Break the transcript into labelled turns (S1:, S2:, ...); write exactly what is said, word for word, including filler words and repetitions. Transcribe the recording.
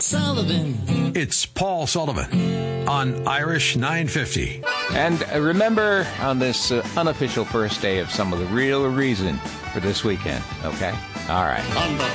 S1: Sullivan.
S2: It's Paul Sullivan on Irish nine fifty.
S3: And uh, remember, on this uh, unofficial first day of some of the real reason for this weekend, okay? All right.